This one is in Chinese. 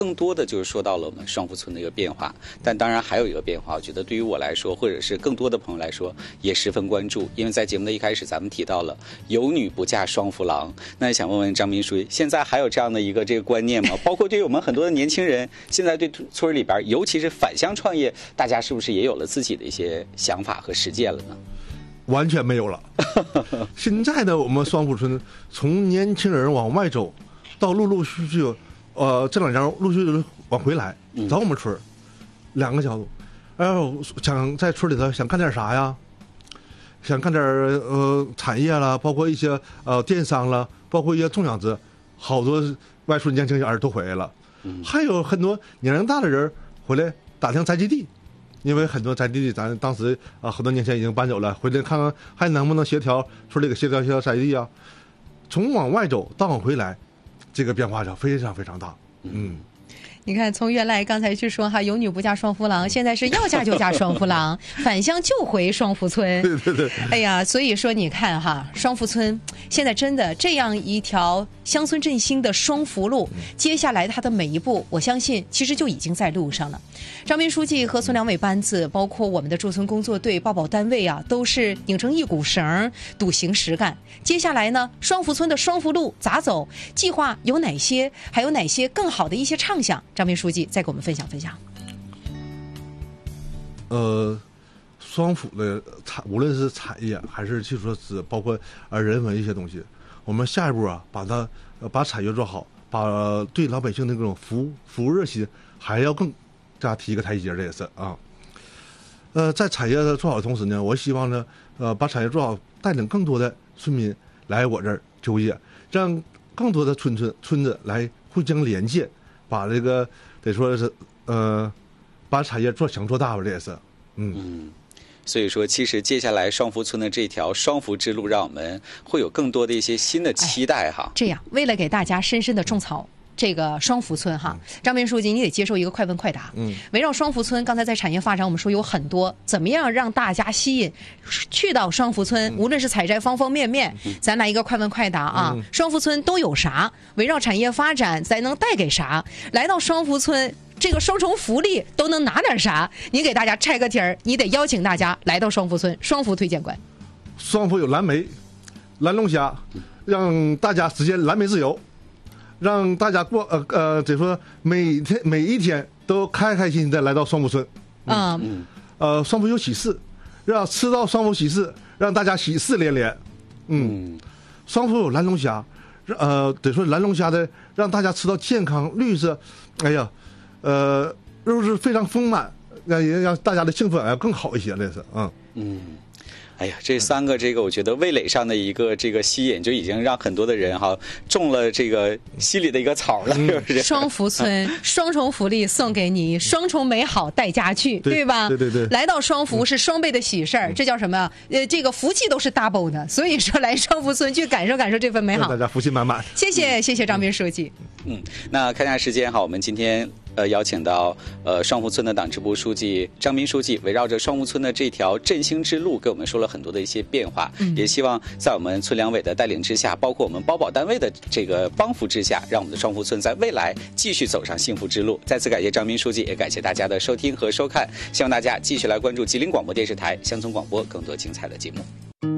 更多的就是说到了我们双福村的一个变化，但当然还有一个变化，我觉得对于我来说，或者是更多的朋友来说，也十分关注。因为在节目的一开始，咱们提到了有女不嫁双福郎，那想问问张秘书记，现在还有这样的一个这个观念吗？包括对于我们很多的年轻人，现在对村里边，尤其是返乡创业，大家是不是也有了自己的一些想法和实践了呢？ 完全没有了。现在的我们双福村，从年轻人往外走，到陆陆续续，这2年陆续往回来找我们村，2个角度。想在村里头想干点啥呀？想干点产业啦，包括一些电商啦，包括一些种养殖，好多外村年轻人都回来了。还有很多年龄大的人回来打听宅基地。因为很多宅基地，咱当时很多年前已经搬走了，回来看看还能不能协调村里给协调宅基地啊。从往外走到往回来，这个变化是非常非常大。 你看，从原来刚才去说哈，有女不嫁双福郎，现在是要嫁就嫁双福郎，返乡就回双福村。 对对对。 哎呀，所以说你看哈，双福村现在真的这样一条乡村振兴的双福路，接下来它的每一步，我相信其实就已经在路上了。张斌书记和村两委班子，包括我们的驻村工作队、报单位啊，都是拧成一股绳，笃行实干。接下来呢，双福村的双福路咋走？计划有哪些？还有哪些更好的一些畅想？张斌书记再给我们分享分享。 双福的无论是产业还是技术设施，包括人文一些东西，我们下一步把产业做好，把对老百姓的那种服务热心还要更加提一个台阶，这也是啊。在产业做好的同时呢，我希望呢，把产业做好，带领更多的村民来我这儿就业，让更多的村子来互相连接，把这个得说是把产业想做大吧，这也是。 所以说，其实接下来双福村的这条双福之路，让我们会有更多的一些新的期待哈。 这样，为了给大家深深的种草这个双福村哈，张斌书记，你得接受一个快问快答。围绕双福村，刚才在产业发展，我们说有很多，怎么样让大家吸引去到双福村？无论是采摘方方面面，咱来一个快问快答啊！双福村都有啥？围绕产业发展，咱能带给啥？来到双福村，这个双重福利都能拿点啥？你给大家拆个题儿，你得邀请大家来到双福村，双福推荐官。 双福有蓝莓、蓝龙虾，让大家实现蓝莓自由。让大家过得说每一天都开开心心的来到双福村。双福有喜事，让吃到双福喜事，让大家喜事连连。双福有蓝龙虾，得说蓝龙虾的让大家吃到健康绿色，哎呀，肉质非常丰满，让大家的兴奋更好一些，这是哎呀，这3个我觉得味蕾上的一个吸引，就已经让很多的人中了这个心里的一个草了，是不是？ 双福村双重福利送给你，双重美好带家去，对吧？ 对对对。 来到双福是双倍的喜事儿，这叫什么？这个福气都是 double 的，所以说来双福村去感受感受这份美好， 大家福气满满。 谢谢张斌书记。 那看下时间我们今天邀请到双福村的党支部书记张斌书记，围绕着双福村的这条振兴之路，给我们说了很多的一些变化，也希望在我们村两委的带领之下，包括我们包保单位的这个帮扶之下，让我们的双福村在未来继续走上幸福之路。再次感谢张斌书记，也感谢大家的收听和收看，希望大家继续来关注吉林广播电视台乡村广播更多精彩的节目。